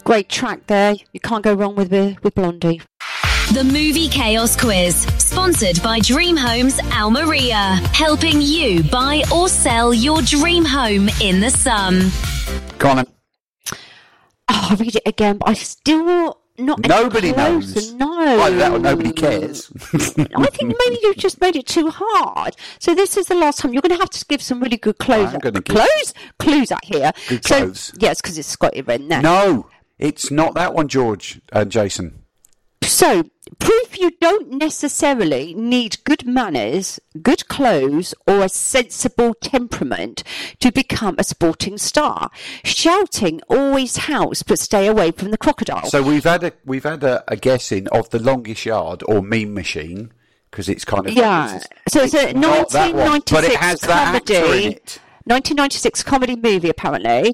Great track there. You can't go wrong with Blondie. The Movie Chaos Quiz, sponsored by Dream Homes Almeria, helping you buy or sell your dream home in the sun. Go on then. Oh, I'll read it again, but I still not. Nobody knows. No. Nobody cares. I think maybe you've just made it too hard. So this is the last time. You're going to have to give some really good clues. Clues out here. Good clues. Yes, because it's Scotty Wren now. No, it's not that one, George and Jason. So, proof you don't necessarily need good manners, good clothes, or a sensible temperament to become a sporting star. Shouting always helps, but stay away from the crocodile. So we've had a guessing of the longest yard or meme machine because it's kind of So it's a 1996 but it has that actor in comedy. it. 1996 comedy movie apparently.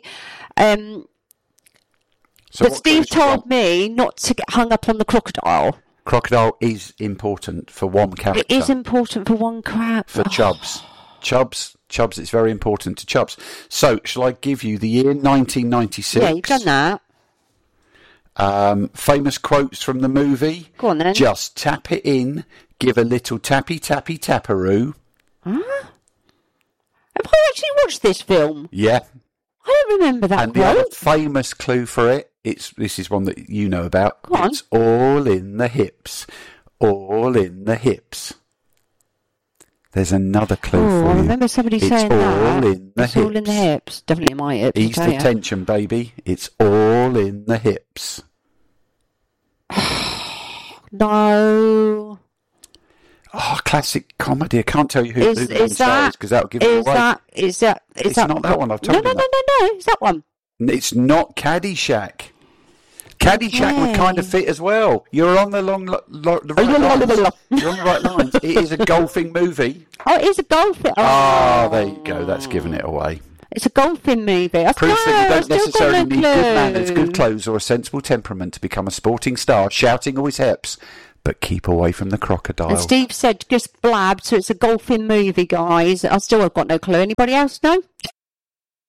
So but Steve told me not to get hung up on the crocodile. Crocodile is important for one character. It is important for one crab. For Chubbs. Chubbs, it's very important to Chubbs. So, shall I give you the year 1996? Yeah, you've done that. Famous quotes from the movie. Go on then. Just tap it in, give a little tappy tappy tapperoo. Huh? Have I actually watched this film? Yeah. I don't remember that quote. And the other famous clue for it, this is one that you know about. Go on. It's all in the hips. All in the hips. There's another clue for you. I remember somebody saying that. It's all in the hips. Definitely in my hips. Ease the tension, baby. It's all in the hips. No. Oh, classic comedy. I can't tell you who the star is because that'll give it away. It's not that one. I've told you that. No. It's that one. It's not Caddyshack. Caddyshack would kind of fit as well. You're on the You're on the right lines. It is a golfing movie. Oh, it is a golfing. Oh, there you go. That's giving it away. It's a golfing movie. Proof that you don't necessarily need good manners, good clothes, or a sensible temperament to become a sporting star. Shouting always helps, but keep away from the crocodile. And Steve said just blabbed, so it's a golfing movie, guys. I still have got no clue. Anybody else know?